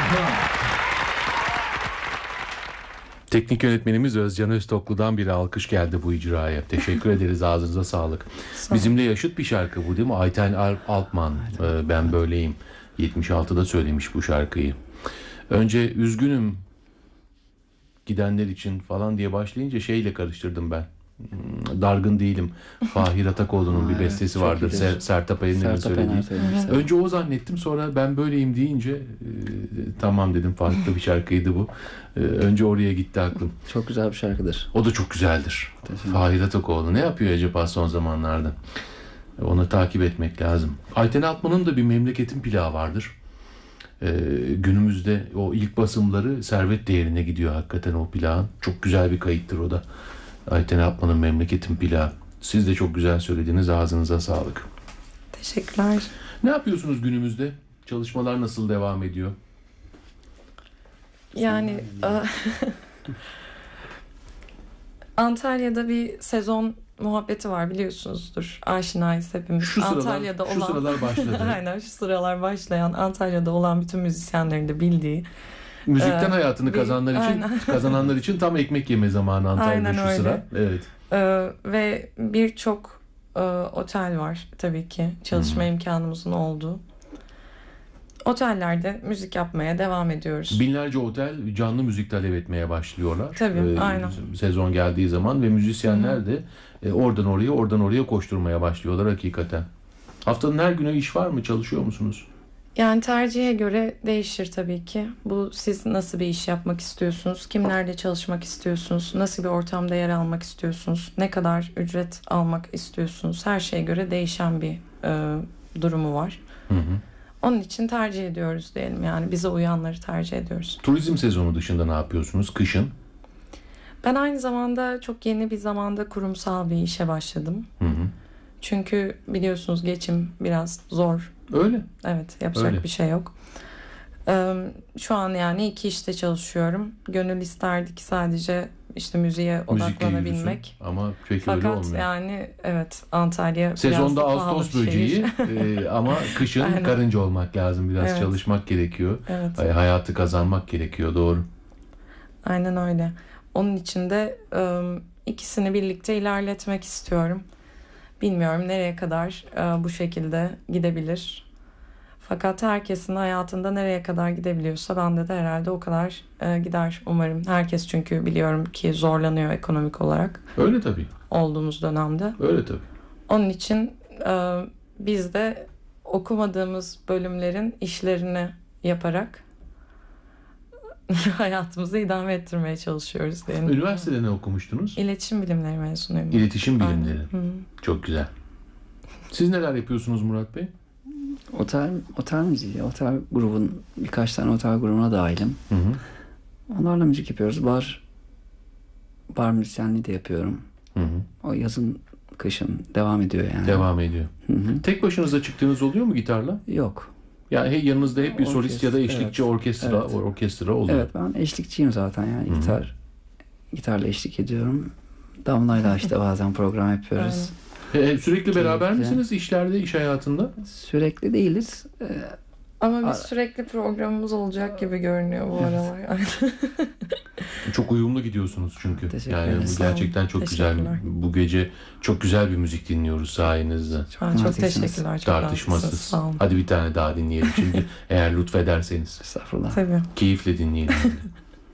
Teknik yönetmenimiz Özcan Öztoklu'dan bir alkış geldi bu icraya. Teşekkür ederiz, ağzınıza sağlık. Bizimle yaşıt bir şarkı bu değil mi? Ayten Alpman, Ben Böyleyim. 76'da söylemiş bu şarkıyı. Önce üzgünüm gidenler için falan diye başlayınca şeyle karıştırdım ben. Dargın değilim. Fahir Atakoğlu'nun bir bestesi vardır. Sertab Erener'in söylediği. Önce o zannettim, sonra Ben Böyleyim deyince tamam dedim, farklı bir şarkıydı bu. Önce oraya gitti aklım. Çok güzel bir şarkıdır. O da çok güzeldir. Fahir Atakoğlu ne yapıyor acaba son zamanlarda? Onu takip etmek lazım. Ayten Alpman'ın da bir Memleketin Plağı vardır. Günümüzde o ilk basımları servet değerine gidiyor hakikaten o plağın. Çok güzel bir kayıttır o da. Ayten Alpman'ın Memleketin Plağı. Siz de çok güzel söylediniz. Ağzınıza sağlık. Teşekkürler. Ne yapıyorsunuz günümüzde? Çalışmalar nasıl devam ediyor? Yani Antalya'da bir sezon muhabbeti var, biliyorsunuzdur. Aşinayız hepimiz. Antalya'da olan, şu sıralar başladı. Aynen, şu sıralar başlayan, Antalya'da olan bütün müzisyenlerin de bildiği. Müzikten hayatını kazananlar için tam ekmek yeme zamanı Antalya'da aynen şu öyle. sıra. Evet. Ve birçok otel var tabii ki, çalışma imkanımızın olduğu. Otellerde müzik yapmaya devam ediyoruz. Binlerce otel canlı müzik talep etmeye başlıyorlar. Tabii, aynen. Sezon geldiği zaman ve müzisyenler de oradan oraya koşturmaya başlıyorlar hakikaten. Haftanın her günü iş var mı? Çalışıyor musunuz? Yani tercihe göre değişir tabii ki. Bu, siz nasıl bir iş yapmak istiyorsunuz? Kimlerle çalışmak istiyorsunuz? Nasıl bir ortamda yer almak istiyorsunuz? Ne kadar ücret almak istiyorsunuz? Her şeye göre değişen bir durumu var. Hı hı. Onun için tercih ediyoruz diyelim, yani bize uyanları tercih ediyoruz. Turizm sezonu dışında ne yapıyorsunuz kışın? Ben aynı zamanda çok yeni bir zamanda kurumsal bir işe başladım. Hı hı. Çünkü biliyorsunuz geçim biraz zor. Öyle. Evet, yapacak Öyle bir şey yok. Şu an yani 2 işte çalışıyorum. Gönül isterdi ki sadece işte müziğe odaklanabilmek. Ama pek öyle Fakat olmuyor. yani evet, Antalya sezonda biraz da pahalı Ağustos bir böceği ama kışın Aynen. karınca olmak lazım. Biraz Evet. çalışmak gerekiyor. Evet. Hayatı kazanmak gerekiyor, doğru. Aynen öyle. Onun için de ikisini birlikte ilerletmek istiyorum. Bilmiyorum nereye kadar bu şekilde gidebilir. Fakat herkesin hayatında nereye kadar gidebiliyorsa bende de herhalde o kadar gider umarım. Herkes çünkü biliyorum ki zorlanıyor ekonomik olarak. Öyle tabii. Olduğumuz dönemde. Öyle tabii. Onun için biz de okumadığımız bölümlerin işlerini yaparak hayatımızı idame ettirmeye çalışıyoruz diyelim. Üniversitede ne okumuştunuz? İletişim bilimleri mezunuyum. İletişim bilimleri. Aynen. Çok güzel. Siz neler yapıyorsunuz Murat Bey? Otel müziği, otel grubun, birkaç tane otel grubuna dahilim. Hı hı. Onlarla müzik yapıyoruz. Bar müzisyenliği de yapıyorum. Hı hı. O yazın, kışın devam ediyor yani. Devam ediyor. Hı hı. Tek başınıza çıktığınız oluyor mu gitarla? Yok. Yani yanınızda hep bir solist ya da eşlikçi, evet. orkestra oluyor. Evet, ben eşlikçiyim zaten yani. Gitarla eşlik ediyorum. Damla'yla işte bazen program yapıyoruz. Sürekli beraber Keyifli. misiniz işlerde, iş hayatında? Sürekli değiliz. Ama biz sürekli programımız olacak gibi görünüyor bu aralar. Çok uyumlu gidiyorsunuz çünkü. Teşekkür Yani ederim. bu gerçekten çok güzel. Bu gece çok güzel bir müzik dinliyoruz sayenizde. Çok teşekkürler. Çok Tartışmasız. haklısınız, sağ olun. Hadi bir tane daha dinleyelim şimdi eğer lütfederseniz. Estağfurullah. Tabii. Keyifle dinleyelim.